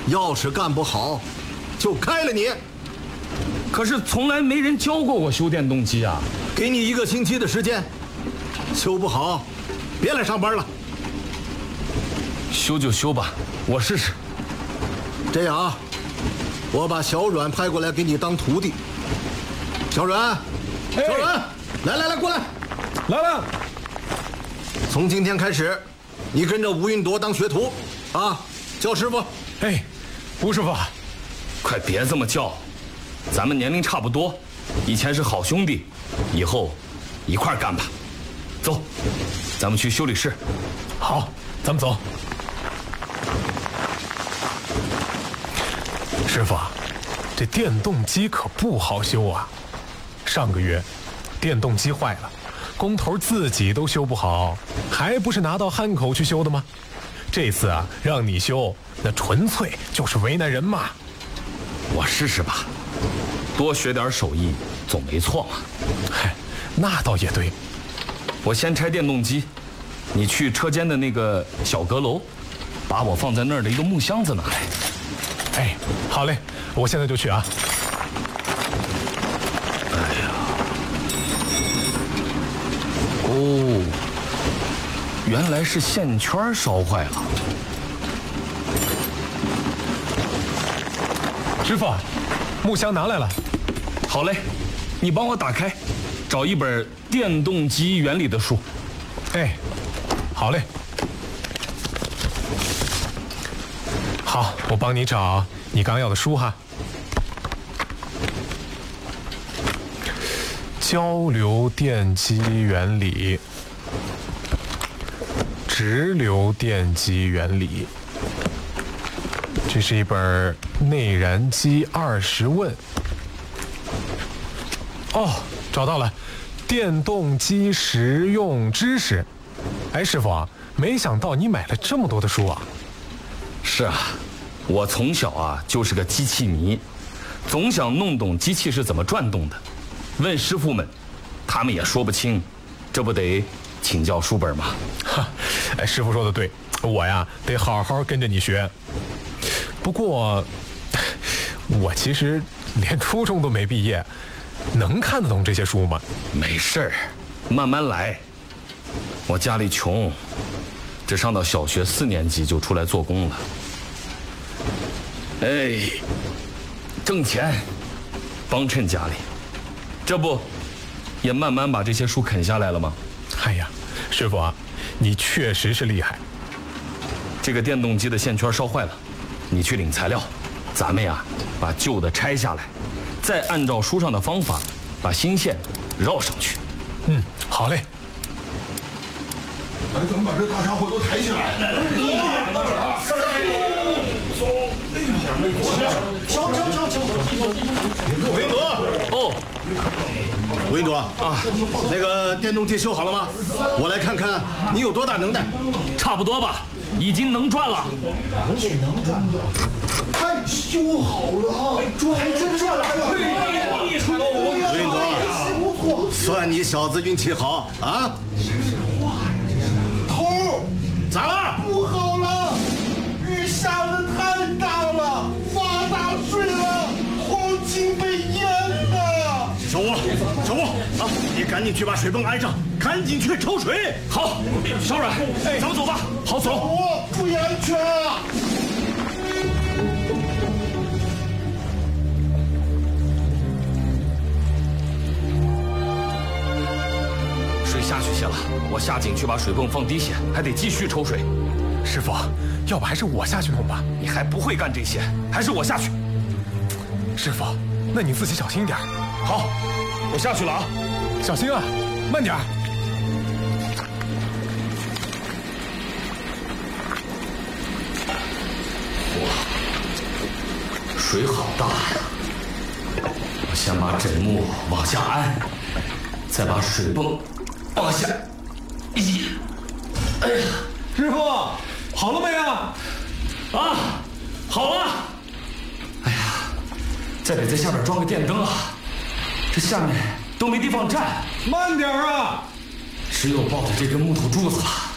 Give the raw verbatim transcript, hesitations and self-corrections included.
要是干不好，就开了你。 可是从来没人教过我修电动机啊！ 给你一个星期的时间，修不好，别来上班了。 修就修吧，我试试。 这样啊，我把小阮派过来给你当徒弟。小阮，小阮，来来来，过来， 来了。 从今天开始，你跟着吴云铎当学徒，啊，叫师傅。 哎，吴师傅， 快别这么叫，咱们年龄差不多，以前是好兄弟，以后一块儿干吧。走，咱们去修理室。 好，咱们走。师傅，这电动机可不好修啊！上个月，电动机坏了，工头自己都修不好，还不是拿到汉口去修的吗？这次啊，让你修，那纯粹就是为难人嘛。 我试试吧，多学点手艺总没错嘛。 嗨，那倒也对。 我先拆电动机，你去车间的那个小阁楼，把我放在那儿的一个木箱子拿来。 哎，好嘞，我现在就去啊。 哎呀，哦，原来是线圈烧坏了。 师傅，木箱拿来了。 好嘞，你帮我打开，找一本电动机原理的书。 哎，好嘞。好，我帮你找你刚要的书哈。交流电机原理，直流电机原理。这是一本内燃机二十问。哦，找到了，电动机实用知识。哎，师傅啊，没想到你买了这么多的书啊。 是啊，我从小啊就是个机器迷，总想弄懂机器是怎么转动的。问师傅们，他们也说不清，这不得请教书本吗？ 哈，哎，师傅说的对，我呀得好好跟着你学。不过，我其实连初中都没毕业，能看得懂这些书吗？ 没事儿，慢慢来。我家里穷，只上到小学四年级就出来做工了。哎，挣钱，帮衬家里，这不也慢慢把这些书啃下来了吗？ 哎呀，师傅啊，你确实是厉害。 这个电动机的线圈烧坏了，你去领材料，咱们呀把旧的拆下来，再按照书上的方法把新线绕上去。 嗯，好嘞。 哎，咱们把这大家伙都抬起来。走，哎呀，瞧瞧瞧瞧！ 吴云铎， 哦， 吴云铎啊，那个电动机修好了吗？我来看看你有多大能耐。 差不多吧，已经能转了。 能是能转的，太修好了啊！转真转了！ 吴云铎，算你小子运气好啊！ 头咋了？ 不好了，雨下的太大了，发大水了，黄金被淹了。 小吴，小吴啊，你赶紧去把水泵安上，赶紧去抽水。 好，小阮，哎，咱们走吧。好，走。 我注意安全啊！ 水下去些了，我下井去把水泵放低些，还得继续抽水。 师傅，要不还是我下去弄吧？ 你还不会干这些，还是我下去。 师傅，那你自己小心点。 好，我下去了啊， 小心啊，慢点。 哇，水好大呀！我先把枕木往下安，再把水泵往下一。哎呀， 师傅，好了没啊？ 啊，好了。哎呀，再得在下边装个电灯啊，这下面都没地方站。 慢点啊！ 只有抱着这根木头柱子了。